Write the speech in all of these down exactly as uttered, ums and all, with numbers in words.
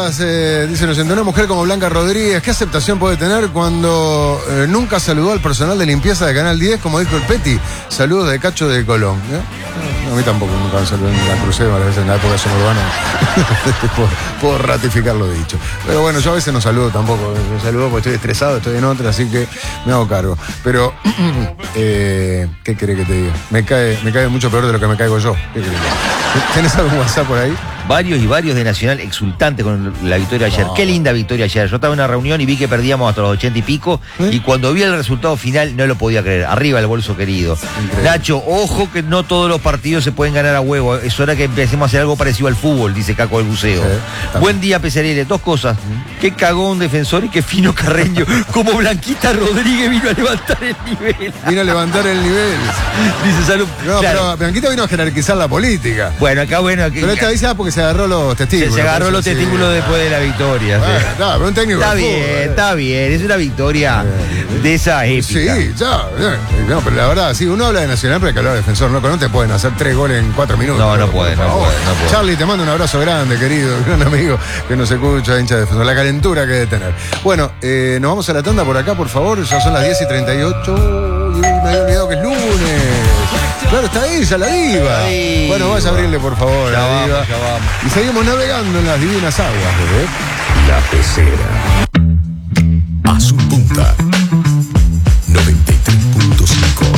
días, eh, dice nos una mujer como Blanca Rodríguez, ¿qué aceptación puede tener cuando eh, nunca saludó al personal de limpieza de Canal diez, como dijo el Peti? Saludos de Cacho de Colón. ¿Eh? No, a mí tampoco, nunca me saludé en la crucé varias veces en la época de Zona Urbana. puedo, puedo ratificar lo dicho. Pero bueno, yo a veces no saludo tampoco. Me saludo porque estoy estresado, estoy en otra, así que me hago cargo. Pero, eh, ¿qué querés que te diga? Me cae, me cae mucho peor de lo que me caigo yo. ¿Qué querés? ¿Tenés algún WhatsApp por ahí? Varios y varios de Nacional exultante con la victoria ayer. Oh. Qué linda victoria ayer. Yo estaba en una reunión y vi que perdíamos hasta los ochenta y pico. ¿Eh? Y cuando vi el resultado final no lo podía creer. Arriba el bolso querido. Increíble. Nacho, ojo que no todos los partidos se pueden ganar a huevo. Es hora que empecemos a hacer algo parecido al fútbol, dice Caco del Buceo. Sí, buen día, Pesarele. Dos cosas. ¿Mm? Qué cagón defensor y qué fino Carreño. Como Blanquita Rodríguez vino a levantar el nivel. Vino a levantar el nivel. Dice Salud. No, claro. Pero Blanquita vino a jerarquizar la política. Bueno, acá bueno. Aquí, pero esta dice porque se agarró los testículos. Se, se agarró los testículos sí, después de la victoria. Bueno, sí. no, pero un técnico está de bien, fútbol, está bien. Es una victoria eh, de esa épica. Sí, ya. No, pero la verdad, sí, uno habla de Nacional, pero hay que hablar de defensor. No, no te pueden hacer tres goles en cuatro minutos. No, no puede, no puede, no puede. Charlie, te mando un abrazo grande, querido. Gran amigo que nos escucha, hincha de defensor. La calentura que debe tener. Bueno, eh, nos vamos a la tanda por acá, por favor. Ya son las diez y treinta y ocho. Y me había olvidado que es lunes. Claro, está ella, la diva. Ay, bueno, vas a abrirle, por favor, ya a la vamos, diva. ya vamos. Y seguimos navegando en las divinas aguas, bebé. La Pecera. Azul Punta. noventa y tres punto cinco.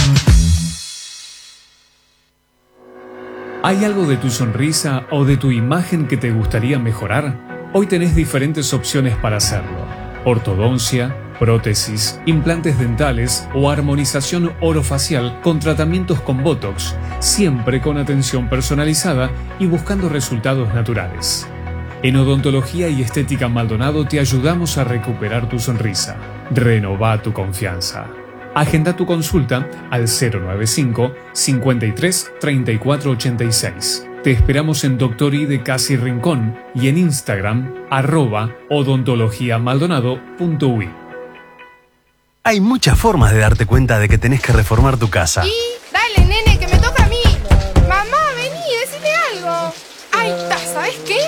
¿Hay algo de tu sonrisa o de tu imagen que te gustaría mejorar? Hoy tenés diferentes opciones para hacerlo. Ortodoncia, prótesis, implantes dentales o armonización orofacial con tratamientos con Botox, siempre con atención personalizada y buscando resultados naturales. En Odontología y Estética Maldonado te ayudamos a recuperar tu sonrisa. Renová tu confianza. Agenda tu consulta al cero noventa y cinco, cincuenta y tres, treinta y cuatro ochenta y seis. Te esperamos en Doctor I de Casi Rincón y en Instagram, arroba odontologiamaldonado.ui. Hay muchas formas de darte cuenta de que tenés que reformar tu casa. Y dale, nene, que me toca a mí. Mamá, vení, decime algo. Ahí está, ¿sabes qué?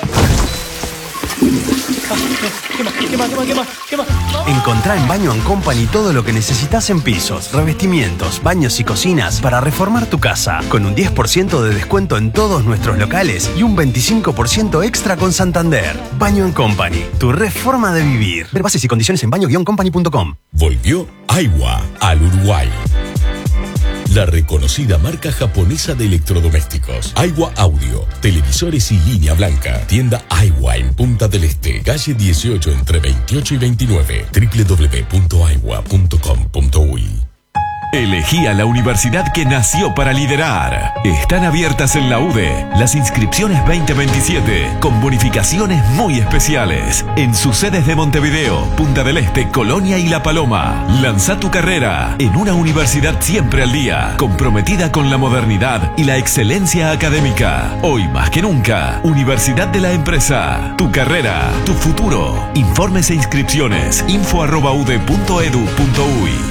Quema, quema, quema, quema, quema. Encontrá en Baño and Company todo lo que necesitas en pisos, revestimientos, baños y cocinas para reformar tu casa, con un diez por ciento de descuento en todos nuestros locales y un veinticinco por ciento extra con Santander. Baño and Company, tu reforma de vivir. Ver bases y condiciones en baño guion company punto com. Volvió Aiwa al Uruguay. La reconocida marca japonesa de electrodomésticos. Aiwa Audio, televisores y línea blanca. Tienda Aiwa en Punta del Este, calle dieciocho entre veintiocho y veintinueve. doble u doble u doble u punto aiwa punto com punto u i. Elegí a la universidad que nació para liderar. Están abiertas en la U D E las inscripciones veinte veintisiete con bonificaciones muy especiales en sus sedes de Montevideo, Punta del Este, Colonia y La Paloma. Lanza tu carrera en una universidad siempre al día, comprometida con la modernidad y la excelencia académica. Hoy más que nunca, Universidad de la Empresa. Tu carrera, tu futuro. Informes e inscripciones info arroba u d e punto edu punto u i.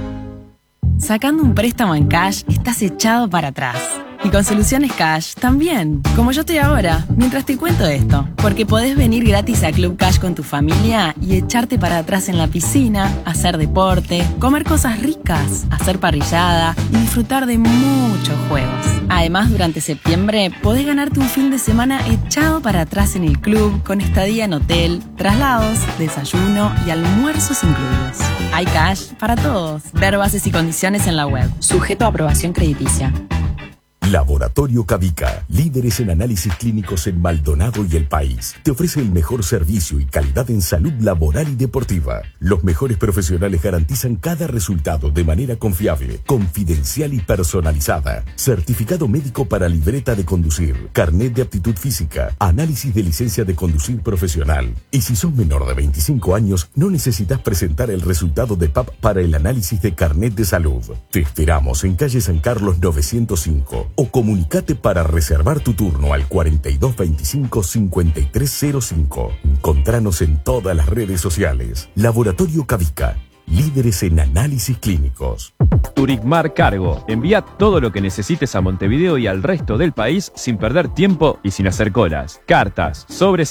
Sacando un préstamo en cash, estás echado para atrás. Y con Soluciones Cash también, como yo estoy ahora, mientras te cuento esto. Porque podés venir gratis a Club Cash con tu familia y echarte para atrás en la piscina, hacer deporte, comer cosas ricas, hacer parrillada y disfrutar de muchos juegos. Además, durante septiembre podés ganarte un fin de semana echado para atrás en el club con estadía en hotel, traslados, desayuno y almuerzos incluidos. Hay cash para todos. Ver bases y condiciones en la web. Sujeto a aprobación crediticia. Laboratorio Cavica, líderes en análisis clínicos en Maldonado y el país. Te ofrece el mejor servicio y calidad en salud laboral y deportiva. Los mejores profesionales garantizan cada resultado de manera confiable, confidencial y personalizada. Certificado médico para libreta de conducir, carnet de aptitud física, análisis de licencia de conducir profesional. Y si sos menor de veinticinco años, no necesitas presentar el resultado de P A P para el análisis de carnet de salud. Te esperamos en calle San Carlos novecientos cinco. O comunicate para reservar tu turno al cuarenta y dos veinticinco cincuenta y tres cero cinco. Encontranos en todas las redes sociales. Laboratorio Cavica, líderes en análisis clínicos. Turicmar Cargo. Envía todo lo que necesites a Montevideo y al resto del país sin perder tiempo y sin hacer colas. Cartas, sobres